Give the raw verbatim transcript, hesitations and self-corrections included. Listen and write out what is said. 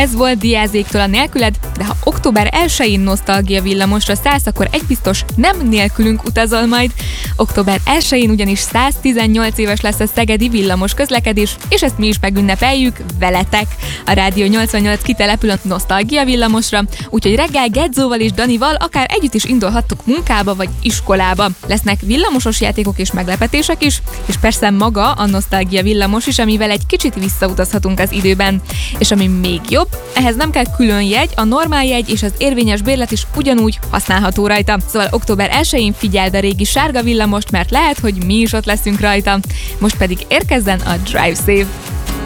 Ez volt Diázéktól a Nélküled, de ha október elsején nosztalgia villamosra szállsz, akkor egy biztos, nem nélkülünk utazol majd. október elsején ugyanis száztizennyolc éves lesz a szegedi villamos közlekedés, és ezt mi is megünnepeljük veletek. A Rádió nyolcvannyolc kitelepül a nosztalgia villamosra, úgyhogy reggel Gedzóval és Danival akár együtt is indulhattuk munkába vagy iskolába. Lesznek villamosos játékok és meglepetések is, és persze maga a nosztalgia villamos is, amivel egy kicsit visszautazhatunk az időben. És ami még jobb, ehhez nem kell külön jegy, a normál jegy és az érvényes bérlet is ugyanúgy használható rajta. Szóval október elsején figyeld a régi sárga villamost, mert lehet, hogy mi is ott leszünk rajta. Most pedig érkezzen a Drive Safe.